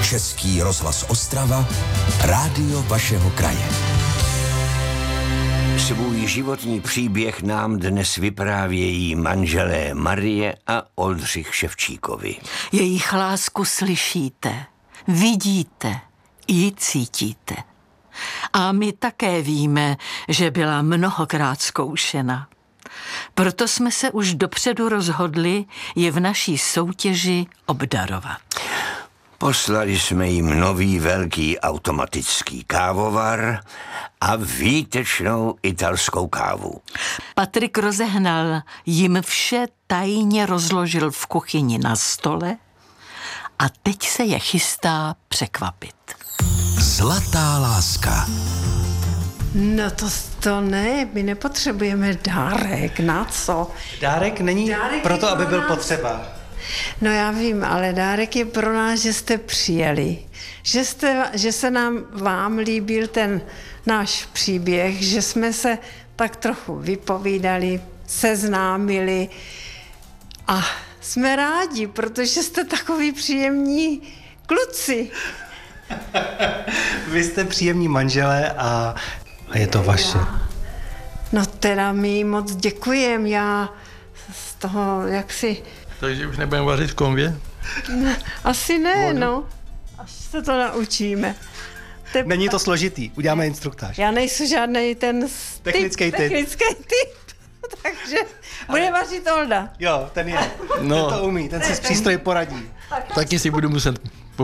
Český rozhlas Ostrava, rádio vašeho kraje. Svůj životní příběh nám dnes vyprávějí manželé Marie a Oldřich Ševčíkovi. Jejich lásku slyšíte, vidíte i cítíte. A my také víme, že byla mnohokrát zkoušena. Proto jsme se už dopředu rozhodli je v naší soutěži obdarovat. Poslali jsme jim nový velký automatický kávovar a výtečnou italskou kávu. Patrik rozehnal, jim vše tajně rozložil v kuchyni na stole a teď se je chystá překvapit. Zlatá láska. No to ne, my nepotřebujeme dárek, na co? Dárek není proto, aby byl potřeba. No já vím, ale dárek je pro nás, že jste přijeli. Že se vám líbil ten náš příběh, že jsme se tak trochu vypovídali, seznámili a jsme rádi, protože jste takový příjemní kluci. Vy jste příjemní manželé a je to vaše. No teda my moc děkujem, já z toho jaksi... Takže už nebudeme vařit v konvě? Asi ne, no. Až se to naučíme. Není to složitý, uděláme instruktáž. Já nejsem žádnej ten Technický typ. Takže bude vařit Olda. Jo, ten je. No. Ten to umí, ten si s přístroji poradí. Taky si budu muset